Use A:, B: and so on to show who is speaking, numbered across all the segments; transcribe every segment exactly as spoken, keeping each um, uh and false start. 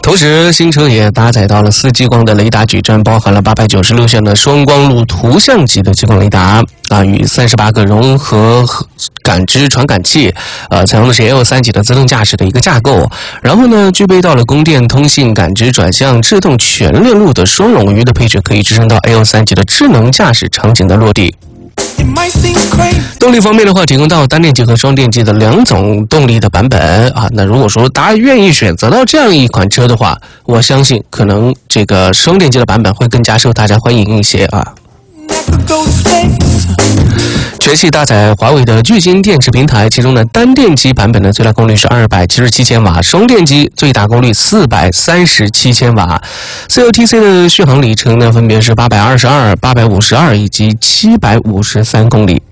A: 同时，新车也搭载到了四激光的雷达矩阵，包含了八百九十六线的双光路图像级的激光雷达啊，与三十八个融合感知传感器，呃，采用的是 L 三 级的自动驾驶的一个架构。然后呢，具备到了供电、通信、感知、转向、制动全链路的双冗余的配置，可以支撑到 L 三 级的智能驾驶场景的落地。动力方面的话，提供到单电机和双电机的两种动力的版本啊。那如果说大家愿意选择到这样一款车的话，我相信可能这个双电机的版本会更加受大家欢迎一些啊。全系搭载华为的巨星电池平台，其中呢单电机版本的最大功率是二百七十七千瓦，双电机最大功率四百三十七千瓦。C O T C 的续航里程呢分别是八百二十二、八百五十二以及七百五十三公里。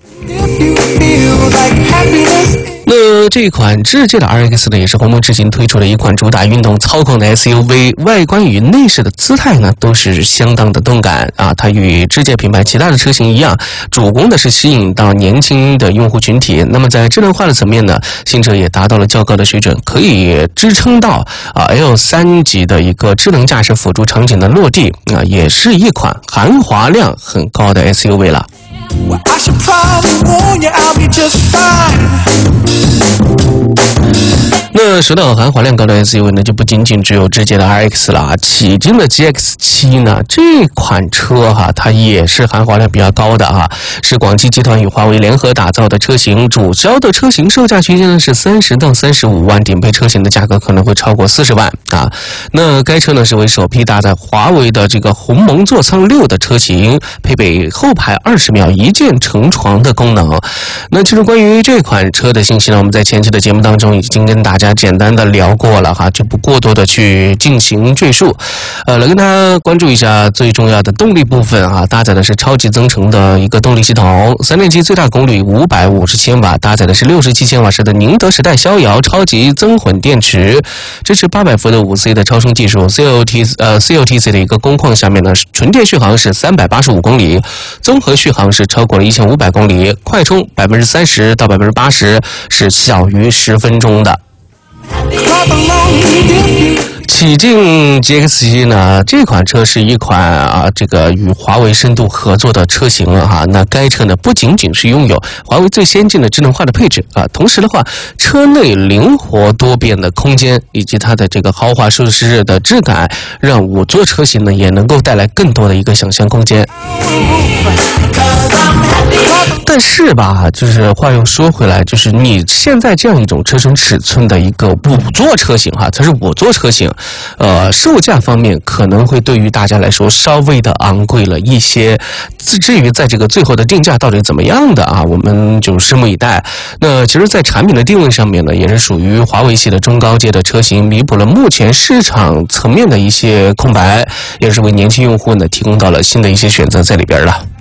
A: 那这款智界的 R X 呢，也是鸿蒙智行推出的一款主打运动操控的 S U V， 外观与内饰的姿态呢都是相当的动感啊。它与智界品牌其他的车型一样，主攻的是吸引到年轻的用户群体。那么在智能化的层面呢，新车也达到了较高的水准，可以支撑到啊 L 三 级的一个智能驾驶辅助场景的落地啊，也是一款含华量很高的 S U V 了。Well, I should probably warn you, I'll be just fine. 那说到含华量高的 S U V 呢，就不仅仅只有智界的 R X 了啊，迄今的 G X 七 呢，这款车哈，它也是含华量比较高的啊，是广汽集团与华为联合打造的车型，主销的车型售价区间呢是三十到三十五万，顶配车型的价格可能会超过四十万啊。那该车呢是为首批搭载华为的这个鸿蒙座舱六的车型，配备后排二十秒一键成床的功能。那其实关于这款车的信息呢，我们在前期的节目当中已经跟大家简单的聊过了哈，就不过多的去进行赘述。呃，来跟大家关注一下最重要的动力部分啊，搭载的是超级增程的一个动力系统，三电机最大功率五百五十千瓦，搭载的是六十七千瓦时的宁德时代逍遥超级增混电池，支持八百伏的五 C 的超充技术 ，C O T 呃 C O T C 的一个工况下面呢，纯电续航是三百八十五公里，综合续航是超过了一千五百公里，快充百分之三十到百分之八十是小于十分钟的。启劲 G X 七 呢，这款车是一款啊，这个与华为深度合作的车型了哈。那该车呢，不仅仅是拥有华为最先进的智能化的配置啊，同时的话，车内灵活多变的空间以及它的这个豪华舒适的质感，让五座车型呢也能够带来更多的一个想象空间。但是吧，就是话又说回来，就是你现在这样一种车身尺寸的一个五座车型哈，它是五座车型，呃，售价方面可能会对于大家来说稍微的昂贵了一些。至于在这个最后的定价到底怎么样的啊，我们就拭目以待。那其实，在产品的定位上面呢，也是属于华为系的中高阶的车型，弥补了目前市场层面的一些空白，也是为年轻用户呢提供到了新的一些选择在里边了。